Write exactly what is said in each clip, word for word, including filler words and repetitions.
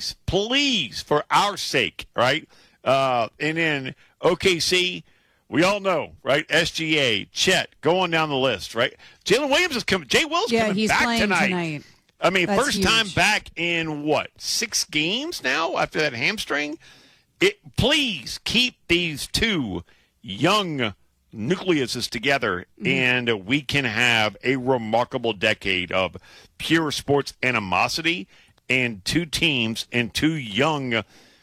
please, please, for our sake, right? Uh, and then O K C, we all know, right? S G A, Chet, going down the list, right? Jalen Williams is coming. Jay Will's yeah, coming he's back playing tonight. tonight. I mean, That's first huge. time back in what, six games now after that hamstring? It, please keep these two young nucleuses together, mm-hmm. and we can have a remarkable decade of pure sports animosity and two teams and two young,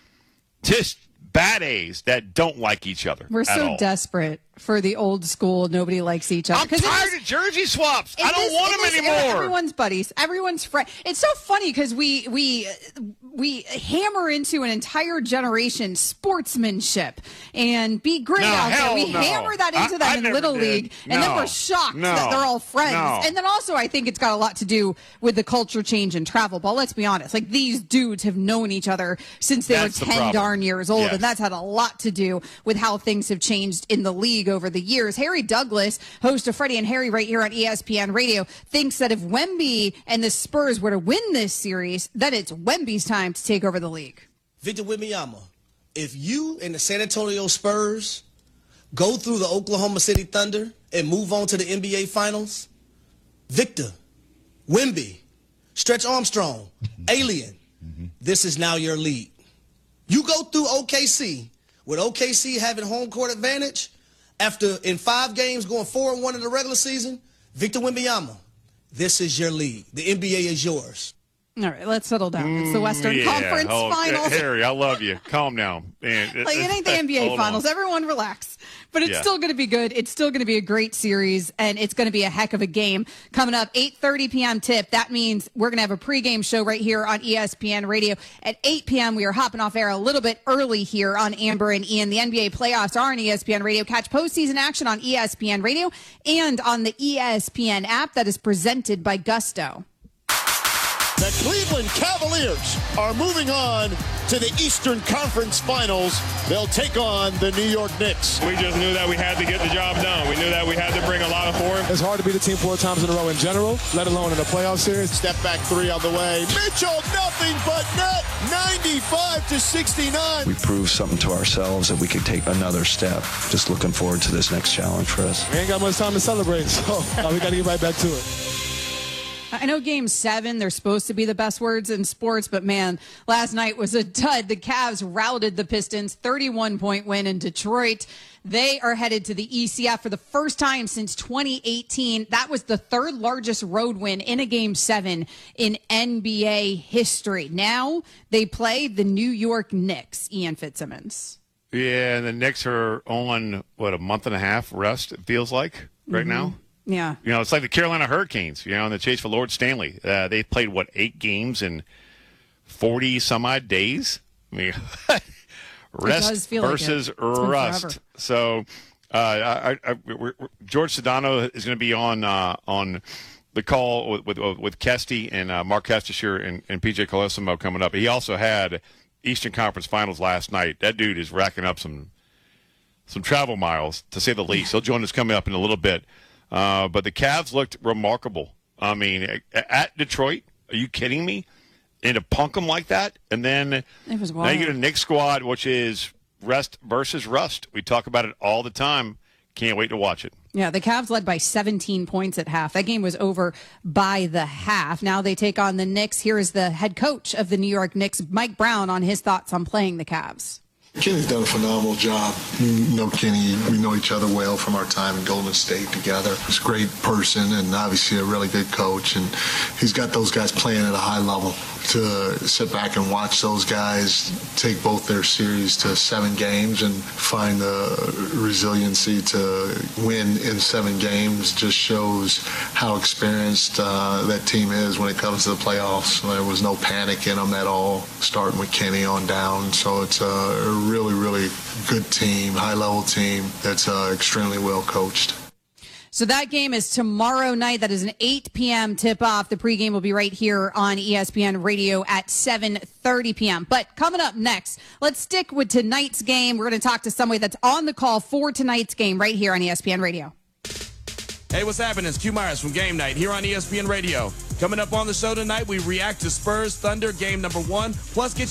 just bad A's that don't like each other. We're so all. desperate for the old school. Nobody likes each other. I'm tired this, of jersey swaps. I don't this, want them anymore. Era, everyone's buddies. Everyone's friend. It's so funny because we we we hammer into an entire generation sportsmanship and be great no, out there. We no. hammer that into I, them I in never Little did. League, no. and then we're shocked no. that they're all friends. No. And then also, I think it's got a lot to do with the culture change in travel ball. Let's be honest. Like, these dudes have known each other since they That's were the ten problem. darn years old, yes. and that's had a lot to do with how things have changed in the league over the years. Harry Douglas, host of Freddie and Harry right here on E S P N Radio, thinks that if Wemby and the Spurs were to win this series, then it's Wemby's time to take over the league. Victor Wembanyama, if you and the San Antonio Spurs go through the Oklahoma City Thunder and move on to the N B A Finals, Victor, Wemby, Stretch Armstrong, Alien, mm-hmm. this is now your league. You go through O K C, with O K C having home court advantage, after in five games going four and one in the regular season, Victor Wembanyama, this is your league. The N B A is yours. All right, let's settle down. It's the Western yeah. Conference oh, Finals. Harry, I love you. Calm down. Man, like, it ain't the N B A Hold Finals. on. Everyone relax. But it's Yeah. still going to be good. It's still going to be a great series, and it's going to be a heck of a game. Coming up, eight thirty p.m. tip. That means we're going to have a pregame show right here on E S P N Radio. At eight p.m., we are hopping off air a little bit early here on Amber and Ian. The N B A playoffs are on E S P N Radio. Catch postseason action on E S P N Radio and on the E S P N app that is presented by Gusto. The Cleveland Cavaliers are moving on to the Eastern Conference Finals. They'll take on the New York Knicks. We just knew that we had to get the job done. We knew that we had to bring a lot of form. It's hard to beat a team four times in a row in general, let alone in a playoff series. Step back three on the way. Mitchell, nothing but net. ninety-five to sixty-nine. We proved something to ourselves that we could take another step. Just looking forward to this next challenge for us. We ain't got much time to celebrate, so uh, we got to get right back to it. I know game seven, they're supposed to be the best words in sports, but man, last night was a dud. The Cavs routed the Pistons, thirty-one point win in Detroit. They are headed to the E C F for the first time since twenty eighteen. That was the third largest road win in a game seven in N B A history. Now they play the New York Knicks, Ian Fitzsimmons. Yeah, and the Knicks are on, what, a month and a half rest, it feels like, right mm-hmm. now? Yeah. You know, it's like the Carolina Hurricanes, you know, in the chase for Lord Stanley. Uh, they played, what, eight games in forty-some-odd days? I mean, rest versus like it. rust. So uh, I, I, we're, we're, George Sedano is going to be on uh, on the call with with, with Kesty and uh, Mark Kestisher and, and P J Colosimo coming up. He also had Eastern Conference Finals last night. That dude is racking up some some travel miles, to say the least. He'll join us coming up in a little bit. Uh, but the Cavs looked remarkable. I mean, at Detroit, are you kidding me? And to punk them like that, and then it was now you get a Knicks squad, which is rest versus rust. We talk about it all the time. Can't wait to watch it. Yeah, the Cavs led by seventeen points at half. That game was over by the half. Now they take on the Knicks. Here is the head coach of the New York Knicks, Mike Brown, on his thoughts on playing the Cavs. Kenny's done a phenomenal job. You know Kenny, we know each other well from our time in Golden State together. He's a great person and obviously a really good coach, and he's got those guys playing at a high level. To sit back and watch those guys take both their series to seven games and find the resiliency to win in seven games just shows how experienced uh, that team is when it comes to the playoffs. There was no panic in them at all, starting with Kenny on down. So it's a really, really good team, high-level team that's uh, extremely well coached. So that game is tomorrow night. That is an eight p.m. tip-off. The pregame will be right here on E S P N Radio at seven thirty p.m. But coming up next, let's stick with tonight's game. We're going to talk to somebody that's on the call for tonight's game right here on E S P N Radio. Hey, what's happening? It's Q Myers from Game Night here on E S P N Radio. Coming up on the show tonight, we react to Spurs Thunder game number one, plus get